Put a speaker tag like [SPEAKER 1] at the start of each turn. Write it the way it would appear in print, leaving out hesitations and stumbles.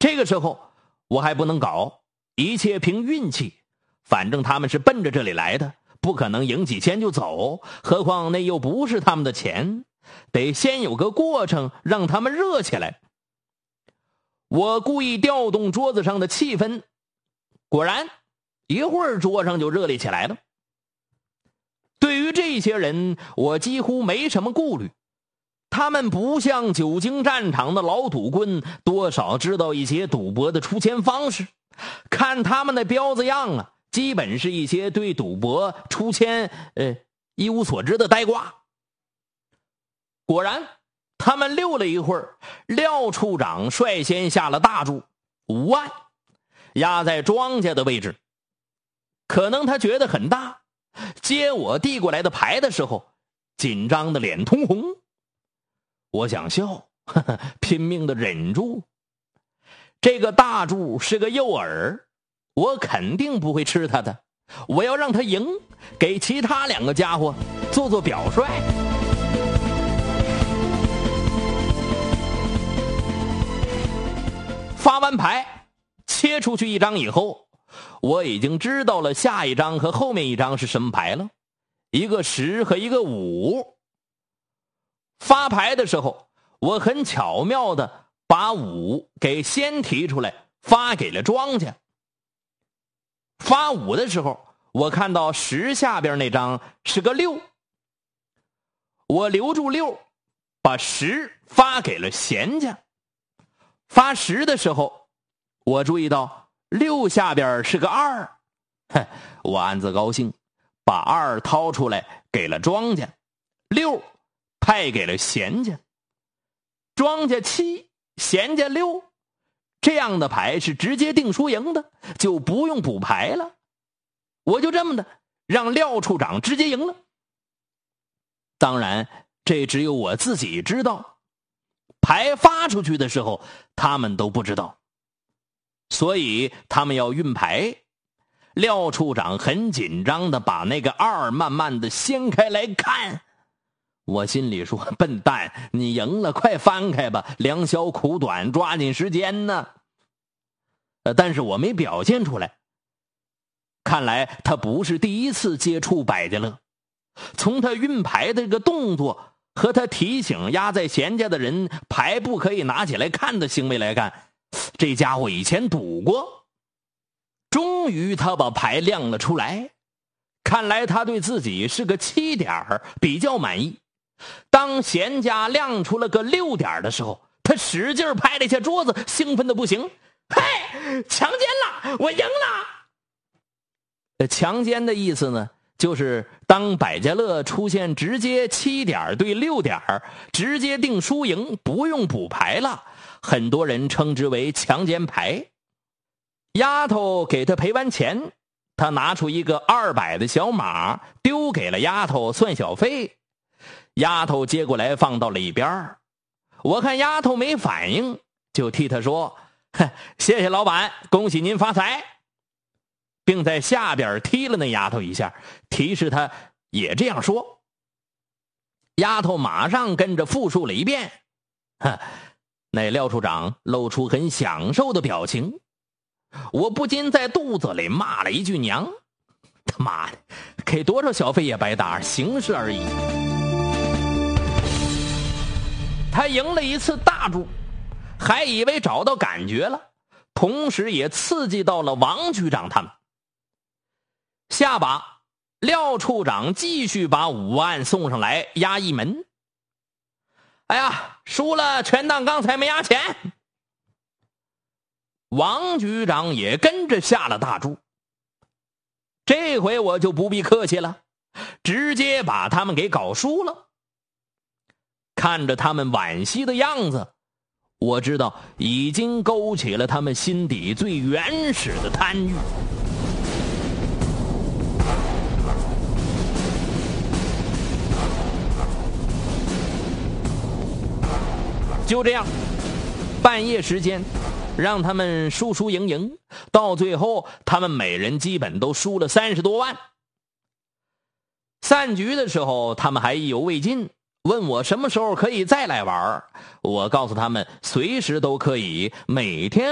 [SPEAKER 1] 这个时候我还不能搞，一切凭运气，反正他们是奔着这里来的，不可能赢几千就走，何况那又不是他们的钱，得先有个过程让他们热起来。我故意调动桌子上的气氛，果然一会儿桌上就热烈起来了。对于这些人，我几乎没什么顾虑，他们不像久经战场的老赌棍，多少知道一些赌博的出钱方式，看他们的彪子样啊，基本是一些对赌博出钱一无所知的呆瓜。果然他们溜了一会儿，廖处长率先下了大注5万，压在庄家的位置。可能他觉得很大，接我递过来的牌的时候，紧张的脸通红。我想笑，拼命的忍住。这个大注是个诱饵，我肯定不会吃他的，我要让他赢，给其他2个家伙做做表率。发完牌，切出去1张以后，我已经知道了下一张和后面1张是什么牌了，一个10和一个5。发牌的时候，我很巧妙的把5给先提出来，发给了庄家。发5的时候，我看到10下边那张是个6，我留住6，把10发给了闲家。发10的时候，我注意到6下边是个2，我暗自高兴，把2掏出来给了庄家，6派给了闲家。庄家7，闲家6，这样的牌是直接定输赢的，就不用补牌了。我就这么的让廖处长直接赢了。当然这只有我自己知道，牌发出去的时候他们都不知道，所以他们要运牌。廖处长很紧张的把那个2慢慢的掀开来看。我心里说，笨蛋，你赢了，快翻开吧，良宵苦短，抓紧时间呢。但是我没表现出来，看来他不是第一次接触百家乐。从他运牌的这个动作和他提醒压在闲家的人牌不可以拿起来看的行为来看，这家伙以前赌过。终于他把牌亮了出来，看来他对自己是个7点比较满意。当闲家亮出了个6点的时候，他使劲拍了一下桌子，兴奋的不行。嘿，强奸了，我赢了。强奸的意思呢，就是当百家乐出现直接7点对6点，直接定输赢，不用补牌了，很多人称之为强奸牌。丫头给他赔完钱，他拿出一个200的小马丢给了丫头算小费。丫头接过来放到了一边，我看丫头没反应，就替他说，谢谢老板，恭喜您发财，并在下边踢了那丫头一下，提示她也这样说。丫头马上跟着复述了一遍。那廖处长露出很享受的表情，我不禁在肚子里骂了一句娘，他妈的，给多少小费也白搭，形式而已。他赢了一次大注，还以为找到感觉了，同时也刺激到了王局长他们。下把廖处长继续把5万送上来压一门。哎呀，输了全当刚才没压钱。王局长也跟着下了大注。这回我就不必客气了，直接把他们给搞输了。看着他们惋惜的样子，我知道已经勾起了他们心底最原始的贪欲。就这样，半夜时间让他们输输赢赢，到最后他们每人基本都输了30多万。散局的时候他们还意犹未尽，问我什么时候可以再来玩。我告诉他们随时都可以，每天